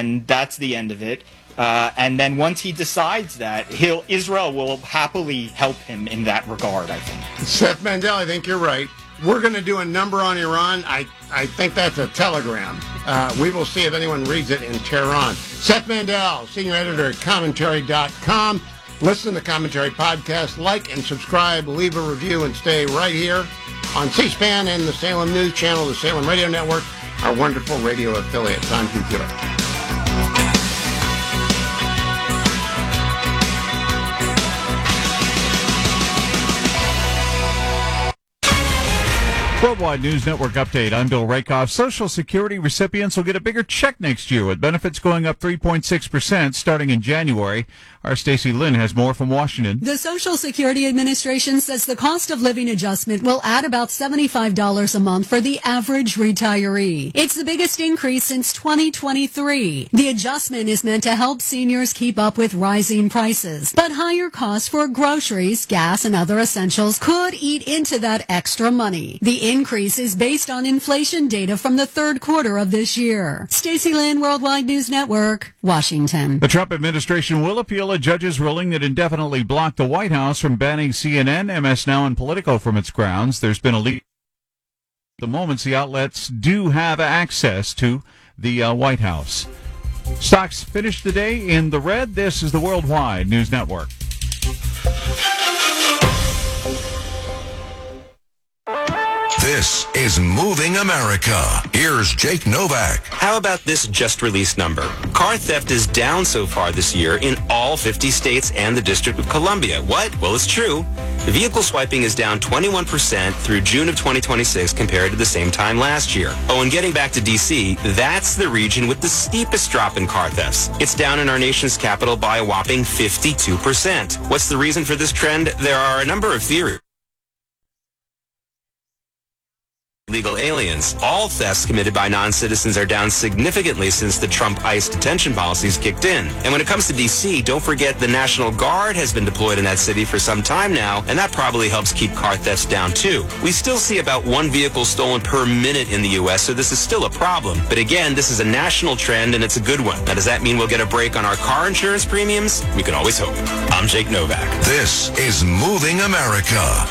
and that's the end of it. And then once he decides that, Israel will happily help him in that regard, I think. Seth Mandel, I think you're right. We're going to do a number on Iran. I think that's a telegram. We will see if anyone reads it in Tehran. Seth Mandel, senior editor at commentary.com. Listen to the Commentary Podcast, like and subscribe, leave a review, and stay right here on C-SPAN and the Salem News Channel, the Salem Radio Network, our wonderful radio affiliate. Time computer. Worldwide News Network update. I'm Bill Rakoff. Social Security recipients will get a bigger check next year, with benefits going up 3.6% starting in January. Our Stacey Lynn has more from Washington. The Social Security Administration says the cost of living adjustment will add about $75 a month for the average retiree. It's the biggest increase since 2023. The adjustment is meant to help seniors keep up with rising prices, but higher costs for groceries, gas, and other essentials could eat into that extra money. The increase is based on inflation data from the third quarter of this year. Stacey Lynn, Worldwide News Network, Washington. The Trump administration will appeal a judge's ruling that indefinitely blocked the White House from banning CNN, MS Now, and Politico from its grounds. There's been a leak. At the moment, the outlets do have access to the White House. Stocks finished the day in the red. This is the Worldwide News Network. This is Moving America. Here's Jake Novak. How about this just released number? Car theft is down so far this year in all 50 states and the District of Columbia. What? Well, it's true. Vehicle swiping is down 21% through June of 2026 compared to the same time last year. Oh, and getting back to D.C., that's the region with the steepest drop in car thefts. It's down in our nation's capital by a whopping 52%. What's the reason for this trend? There are a number of theories. Illegal aliens. All thefts committed by non-citizens are down significantly since the Trump ICE detention policies kicked in. And when it comes to D.C., don't forget the National Guard has been deployed in that city for some time now, and that probably helps keep car thefts down too. We still see about one vehicle stolen per minute in the U.S., so this is still a problem. But again, this is a national trend, and it's a good one. Now, does that mean we'll get a break on our car insurance premiums? We can always hope. I'm Jake Novak. This is Moving America.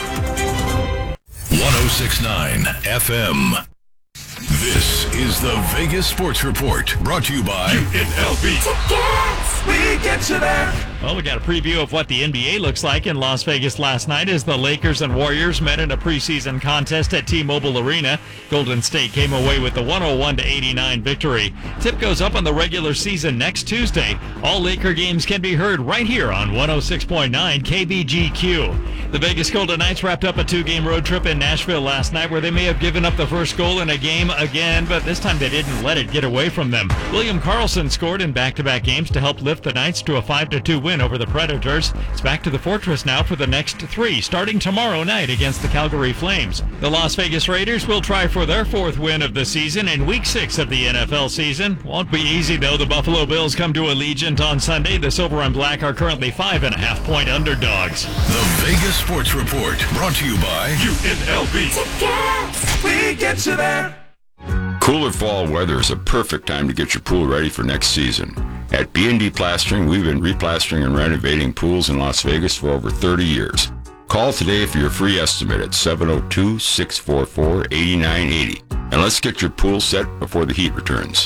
106.9 FM. This is the Vegas Sports Report, brought to you by UNLV. Tickets! We get you there. Well, we got a preview of what the NBA looks like in Las Vegas last night as the Lakers and Warriors met in a preseason contest at T-Mobile Arena. Golden State came away with the 101-89 victory. Tip goes up on the regular season next Tuesday. All Laker games can be heard right here on 106.9 KBGQ. The Vegas Golden Knights wrapped up a two-game road trip in Nashville last night where they may have given up the first goal in a game again, but this time they didn't let it get away from them. William Karlsson scored in back-to-back games to help lift the Knights to a 5-2 win over the Predators. It's back to the Fortress now for the next three, starting tomorrow night against the Calgary Flames. The Las Vegas Raiders will try for their fourth win of the season in Week 6 of the NFL season. Won't be easy, though. The Buffalo Bills come to Allegiant on Sunday. The Silver and Black are currently 5.5-point underdogs. The Vegas Sports Report, brought to you by UNLV. Tickets! We get you there. Cooler fall weather is a perfect time to get your pool ready for next season. At B&D Plastering, we've been replastering and renovating pools in Las Vegas for over 30 years. Call today for your free estimate at 702-644-8980. And let's get your pool set before the heat returns.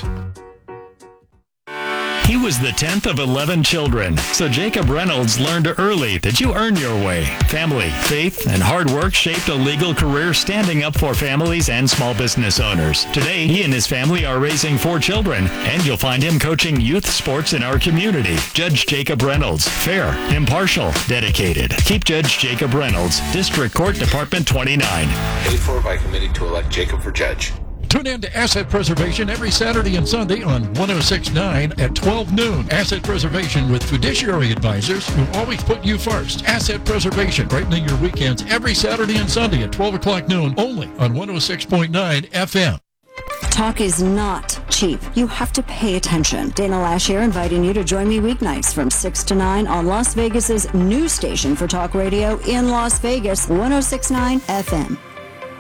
He was the 10th of 11 children, so Jacob Reynolds learned early that you earn your way. Family, faith, and hard work shaped a legal career standing up for families and small business owners. Today, he and his family are raising 4 children, and you'll find him coaching youth sports in our community. Judge Jacob Reynolds, fair, impartial, dedicated. Keep Judge Jacob Reynolds, District Court, Department 29. Paid for by committee to elect Jacob for judge. Tune in to Asset Preservation every Saturday and Sunday on 106.9 at 12 noon. Asset Preservation with fiduciary advisors who always put you first. Asset Preservation, brightening your weekends every Saturday and Sunday at 12 o'clock noon, only on 106.9 FM. Talk is not cheap. You have to pay attention. Dana Lash here, inviting you to join me weeknights from 6 to 9 on Las Vegas's new station for talk radio in Las Vegas, 106.9 FM.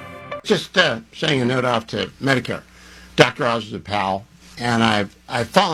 Just saying a note off to Medicare. Dr. Oz is a pal, and I've fallen